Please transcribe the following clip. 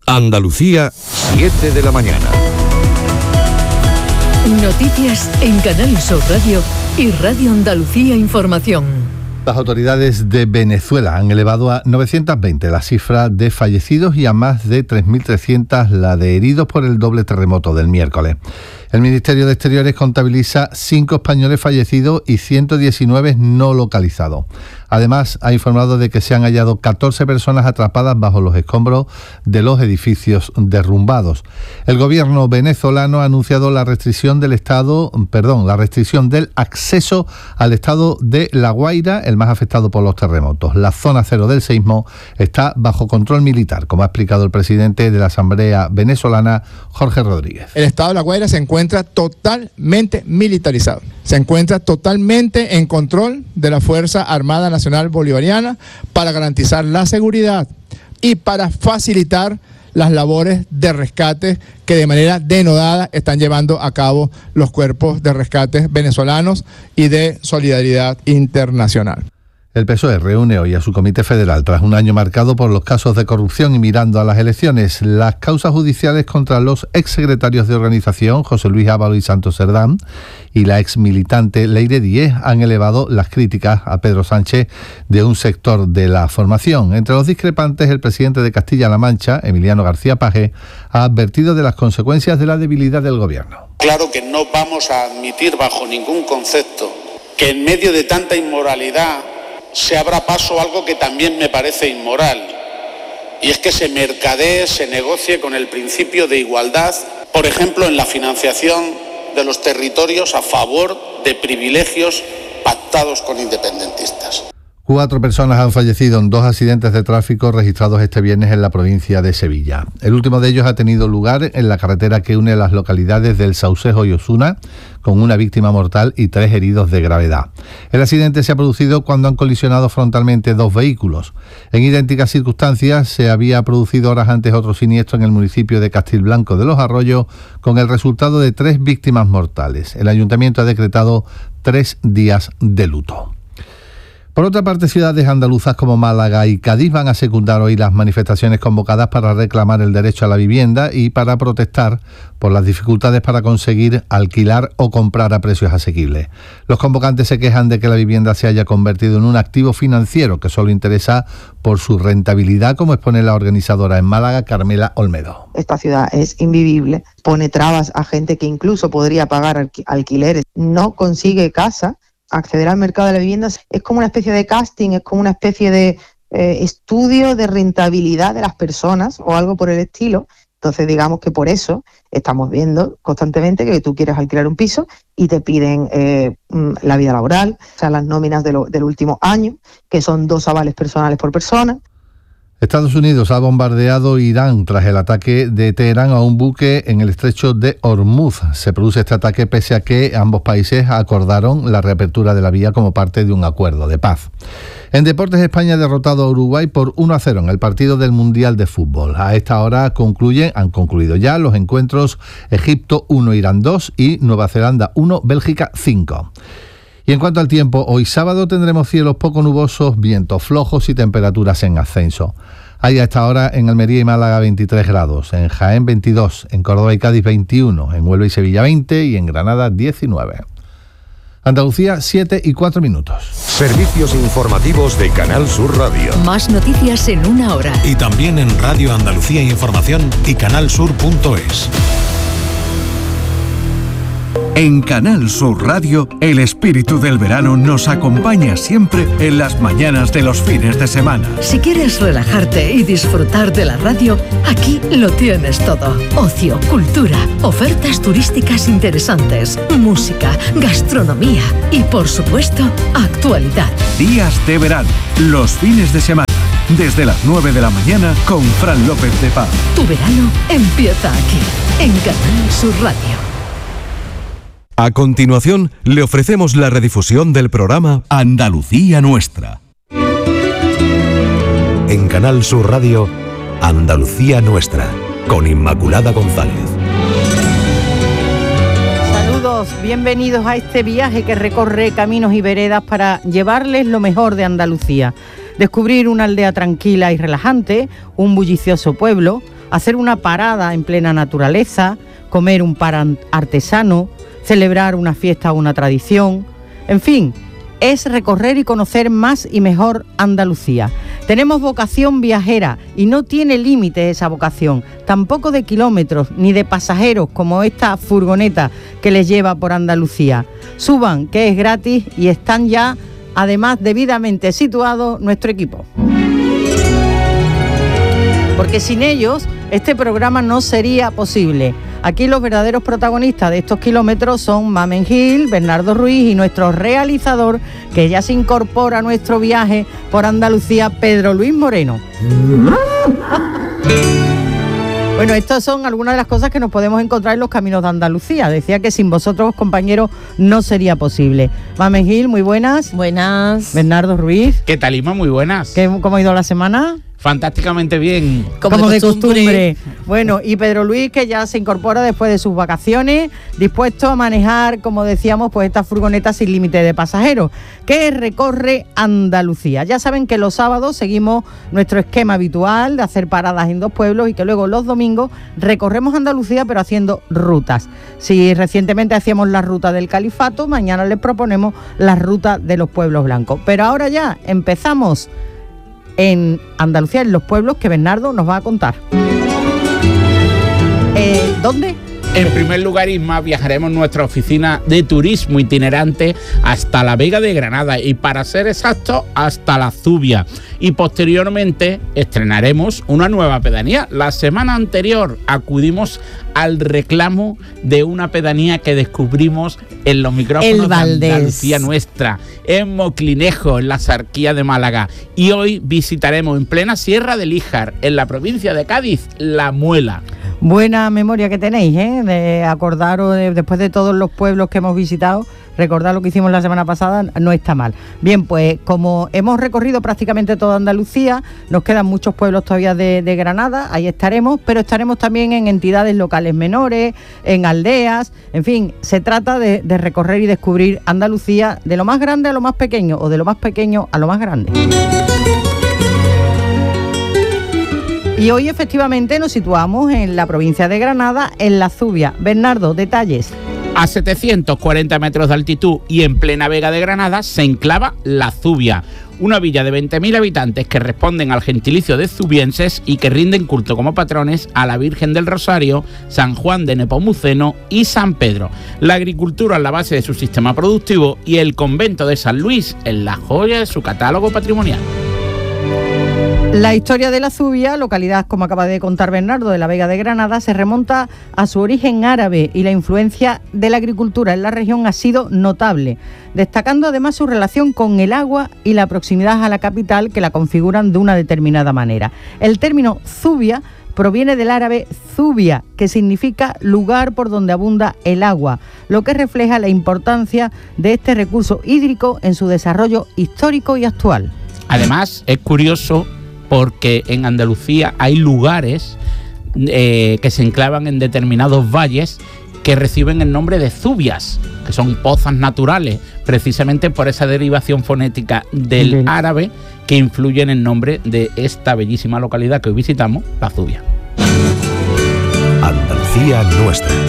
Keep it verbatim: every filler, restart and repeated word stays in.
Andalucía, siete de la mañana. Noticias en Canal Sur Radio y Radio Andalucía Información. Las autoridades de Venezuela han elevado a novecientos veinte la cifra de fallecidos y a más de tres mil trescientos la de heridos por el doble terremoto del miércoles. El Ministerio de Exteriores contabiliza cinco españoles fallecidos y ciento diecinueve no localizados. Además, ha informado de que se han hallado catorce personas atrapadas bajo los escombros de los edificios derrumbados. El gobierno venezolano ha anunciado la restricción del estado, perdón, la restricción del acceso al estado de La Guaira, el más afectado por los terremotos. La zona cero del seísmo está bajo control militar, como ha explicado el presidente de la Asamblea venezolana, Jorge Rodríguez. El estado de La Guaira se encuentra totalmente militarizado. Se encuentra totalmente en control de la Fuerza Armada Nacional Bolivariana para garantizar la seguridad y para facilitar las labores de rescate que de manera denodada están llevando a cabo los cuerpos de rescate venezolanos y de solidaridad internacional. El P S O E reúne hoy a su comité federal tras un año marcado por los casos de corrupción y mirando a las elecciones. Las causas judiciales contra los exsecretarios de organización, José Luis Ábalo y Santos Cerdán, y la exmilitante Leire Díez han elevado las críticas a Pedro Sánchez de un sector de la formación. Entre los discrepantes, el presidente de Castilla-La Mancha, Emiliano García Paje, ha advertido de las consecuencias de la debilidad del gobierno. Claro que no vamos a admitir bajo ningún concepto que en medio de tanta inmoralidad se abra paso a algo que también me parece inmoral, y es que se mercadee, se negocie con el principio de igualdad, por ejemplo, en la financiación de los territorios a favor de privilegios pactados con independentistas. Cuatro personas han fallecido en dos accidentes de tráfico registrados este viernes en la provincia de Sevilla. El último de ellos ha tenido lugar en la carretera que une las localidades del Saucejo y Osuna, con una víctima mortal y tres heridos de gravedad. El accidente se ha producido cuando han colisionado frontalmente dos vehículos. En idénticas circunstancias se había producido horas antes otro siniestro en el municipio de Castilblanco de los Arroyos, con el resultado de tres víctimas mortales. El ayuntamiento ha decretado tres días de luto. Por otra parte, ciudades andaluzas como Málaga y Cádiz van a secundar hoy las manifestaciones convocadas para reclamar el derecho a la vivienda y para protestar por las dificultades para conseguir alquilar o comprar a precios asequibles. Los convocantes se quejan de que la vivienda se haya convertido en un activo financiero que solo interesa por su rentabilidad, como expone la organizadora en Málaga, Carmela Olmedo. Esta ciudad es invivible, pone trabas a gente que incluso podría pagar alqu- alquileres, no consigue casa. Acceder al mercado de la vivienda es como una especie de casting, es como una especie de eh, estudio de rentabilidad de las personas o algo por el estilo. Entonces, digamos que por eso estamos viendo constantemente que tú quieres alquilar un piso y te piden eh, la vida laboral, o sea, las nóminas de lo, del último año, que son dos avales personales por persona. Estados Unidos ha bombardeado Irán tras el ataque de Teherán a un buque en el estrecho de Hormuz. Se produce este ataque pese a que ambos países acordaron la reapertura de la vía como parte de un acuerdo de paz. En deportes, España ha derrotado a Uruguay por uno a cero en el partido del Mundial de Fútbol. A esta hora concluyen, han concluido ya los encuentros Egipto uno, Irán dos y Nueva Zelanda uno, Bélgica cinco. Y en cuanto al tiempo, hoy sábado tendremos cielos poco nubosos, vientos flojos y temperaturas en ascenso. Hay a esta hora en Almería y Málaga veintitrés grados, en Jaén veintidós, en Córdoba y Cádiz veintiuno, en Huelva y Sevilla veinte y en Granada diecinueve. Andalucía, siete y cuatro minutos. Servicios informativos de Canal Sur Radio. Más noticias en una hora. Y también en Radio Andalucía Información y canalsur punto es. En Canal Sur Radio, el espíritu del verano nos acompaña siempre en las mañanas de los fines de semana. Si quieres relajarte y disfrutar de la radio, aquí lo tienes todo. Ocio, cultura, ofertas turísticas interesantes, música, gastronomía y, por supuesto, actualidad. Días de verano, los fines de semana, desde las nueve de la mañana con Fran López de Paz. Tu verano empieza aquí, en Canal Sur Radio. A continuación, le ofrecemos la redifusión del programa Andalucía Nuestra. En Canal Sur Radio, Andalucía Nuestra, con Inmaculada González. Saludos, bienvenidos a este viaje que recorre caminos y veredas para llevarles lo mejor de Andalucía. Descubrir una aldea tranquila y relajante, un bullicioso pueblo, hacer una parada en plena naturaleza, comer un pan artesano, celebrar una fiesta o una tradición, en fin, es recorrer y conocer más y mejor Andalucía. Tenemos vocación viajera y no tiene límite esa vocación, tampoco de kilómetros ni de pasajeros como esta furgoneta que les lleva por Andalucía. Suban, que es gratis, y están ya, además, debidamente situado nuestro equipo. Porque sin ellos este programa no sería posible. Aquí los verdaderos protagonistas de estos kilómetros son Mamen Gil, Bernardo Ruiz y nuestro realizador, que ya se incorpora a nuestro viaje por Andalucía, Pedro Luis Moreno. Bueno, estas son algunas de las cosas que nos podemos encontrar en los caminos de Andalucía. Decía que sin vosotros, compañeros, no sería posible. Mamen Gil, muy buenas. Buenas. Bernardo Ruiz. ¿Qué tal, Ima? Muy buenas. ¿Qué, ¿Cómo ha ido la semana? Fantásticamente bien. Como, Como de costumbre. costumbre. Bueno, y Pedro Luis, que ya se incorpora después de sus vacaciones, dispuesto a manejar, como decíamos, pues esta furgoneta sin límite de pasajeros, que recorre Andalucía. Ya saben que los sábados seguimos nuestro esquema habitual de hacer paradas en dos pueblos y que luego los domingos recorremos Andalucía, pero haciendo rutas. Si recientemente hacíamos la ruta del Califato, mañana les proponemos la ruta de los pueblos blancos. Pero ahora ya empezamos en Andalucía, en los pueblos que Bernardo nos va a contar. Eh, ¿Dónde? En primer lugar, Isma, viajaremos nuestra oficina de turismo itinerante hasta la Vega de Granada y, para ser exactos, hasta la Zubia. Y posteriormente estrenaremos una nueva pedanía. La semana anterior acudimos al reclamo de una pedanía que descubrimos en los micrófonos de Andalucía Nuestra, en Moclinejo, en la Sarquía de Málaga. Y hoy visitaremos en plena Sierra del Híjar, en la provincia de Cádiz, La Muela. Buena memoria que tenéis, ¿eh? De acordaros de, después de todos los pueblos que hemos visitado, recordar lo que hicimos la semana pasada no está mal. Bien, pues como hemos recorrido prácticamente toda Andalucía, nos quedan muchos pueblos todavía de, de Granada, ahí estaremos, pero estaremos también en entidades locales menores, en aldeas, en fin, se trata de, de recorrer y descubrir Andalucía de lo más grande a lo más pequeño, o de lo más pequeño a lo más grande. Y hoy efectivamente nos situamos en la provincia de Granada, en la Zubia. Bernardo, detalles. A setecientos cuarenta metros de altitud y en plena Vega de Granada se enclava La Zubia, una villa de veinte mil habitantes que responden al gentilicio de zubienses y que rinden culto como patrones a la Virgen del Rosario, San Juan de Nepomuceno y San Pedro. La agricultura es la base de su sistema productivo y el convento de San Luis es la joya de su catálogo patrimonial. La historia de la Zubia, localidad, como acaba de contar Bernardo, de la Vega de Granada, se remonta a su origen árabe y la influencia de la agricultura en la región ha sido notable, destacando además su relación con el agua y la proximidad a la capital que la configuran de una determinada manera. El término Zubia proviene del árabe zubia, que significa lugar por donde abunda el agua, lo que refleja la importancia de este recurso hídrico en su desarrollo histórico y actual. Además, es curioso porque en Andalucía hay lugares eh, que se enclavan en determinados valles que reciben el nombre de zubias, que son pozas naturales, precisamente por esa derivación fonética del Bien. árabe que influye en el nombre de esta bellísima localidad que hoy visitamos, La Zubia. Andalucía Nuestra.